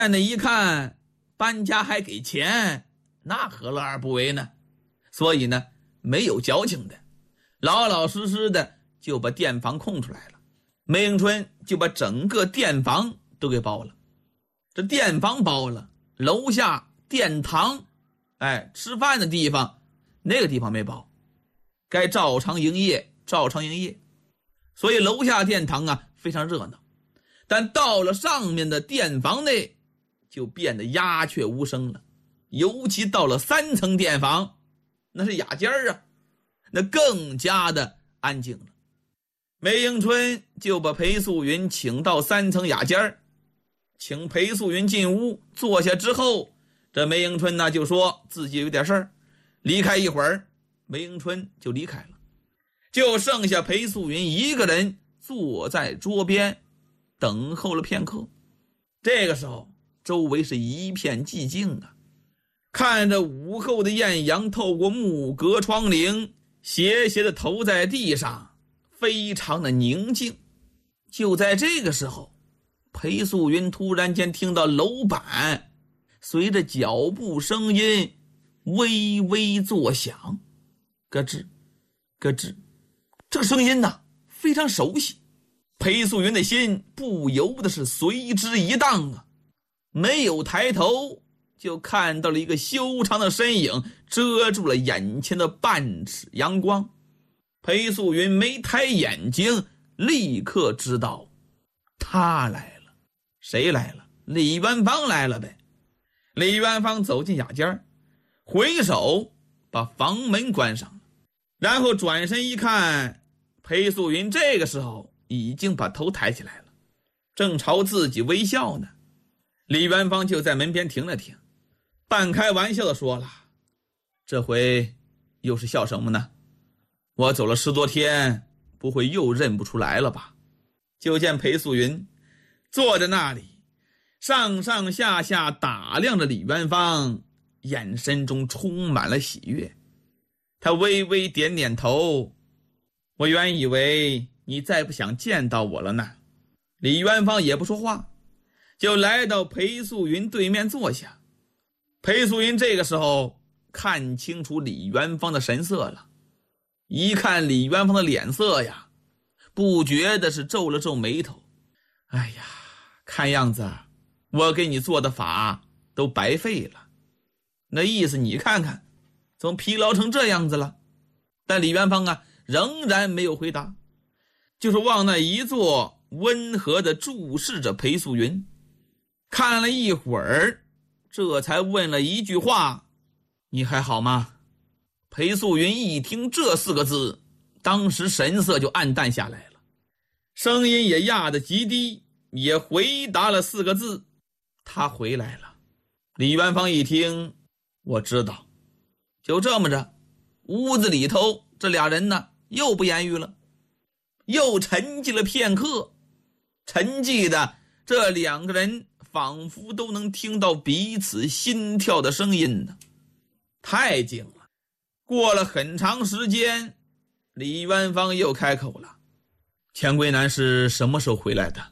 那一看搬家还给钱，那何乐而不为呢？所以呢，没有矫情的，老老实实的就把店房空出来了。梅迎春就把整个店房都给包了。这店房包了，楼下殿堂，吃饭的地方，那个地方没包，该照常营业，照常营业。所以楼下殿堂啊非常热闹，但到了上面的店房内，就变得鸦雀无声了。尤其到了3层店房，那是雅间啊，那更加的安静了。梅迎春就把裴素云请到3层雅间，请裴素云进屋坐下之后，这梅迎春呢就说自己有点事儿，离开一会儿，梅迎春就离开了，就剩下裴素云一个人坐在桌边等候了片刻。这个时候周围是一片寂静啊，看着午后的艳阳透过木格窗棂斜斜的投在地上，非常的宁静。就在这个时候，裴素云突然间听到楼板随着脚步声音微微作响，咯吱咯吱，这个声音呢非常熟悉。裴素云的心不由得是随之一荡啊，没有抬头就看到了一个修长的身影遮住了眼前的半尺阳光。裴素云没抬眼睛，立刻知道他来了。谁来了？李元芳来了呗。李元芳走进雅间，回手把房门关上了，然后转身一看，裴素云这个时候已经把头抬起来了，正朝自己微笑呢。李元芳就在门边停了停，半开玩笑的说了，这回又是笑什么呢？我走了10多天，不会又认不出来了吧？就见裴素云坐在那里，上上下下打量着李元芳，眼神中充满了喜悦。他微微点点头，我原以为你再不想见到我了呢。李元芳也不说话，就来到裴素云对面坐下。裴素云这个时候看清楚李元芳的神色了，一看李元芳的脸色呀，不觉得是皱了皱眉头。哎呀，看样子我给你做的法都白费了。那意思你看看，怎么疲劳成这样子了？但李元芳啊仍然没有回答，就是往那一坐，温和地注视着裴素云。看了一会儿，这才问了一句话，你还好吗？裴素云一听这4个字，当时神色就暗淡下来了，声音也压得极低，也回答了4个字，他回来了。李元芳一听，我知道。就这么着，屋子里头这俩人呢又不言语了，又沉寂了片刻，沉寂的这2个人仿佛都能听到彼此心跳的声音呢，太静了。过了很长时间，李元芳又开口了，钱桂南是什么时候回来的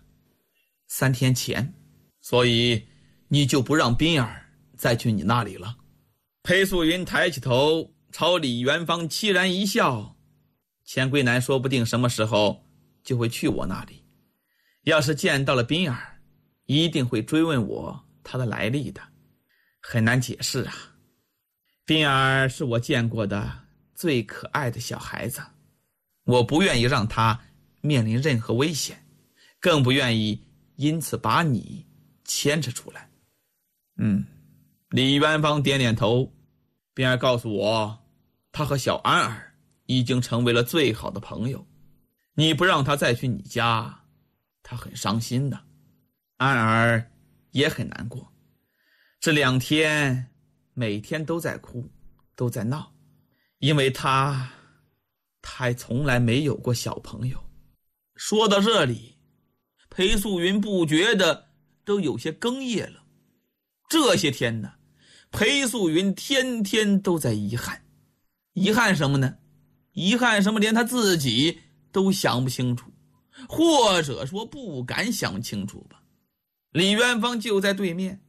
？3天前。所以你就不让彬儿再去你那里了？裴素云抬起头朝李元芳凄然一笑，钱桂南说不定什么时候就会去我那里，要是见到了彬儿，一定会追问我他的来历的，很难解释啊。彬儿是我见过的最可爱的小孩子，我不愿意让他面临任何危险，更不愿意因此把你牵扯出来。李元芳点点头。彬儿告诉我，他和小安儿已经成为了最好的朋友，你不让他再去你家，他很伤心的。安儿也很难过，这2天每天都在哭，都在闹，因为他还从来没有过小朋友。说到这里，裴素云不觉得都有些哽咽了。这些天呢，裴素云天天都在遗憾。遗憾什么呢？遗憾什么连他自己都想不清楚，或者说不敢想清楚吧。 李元芳就在对面，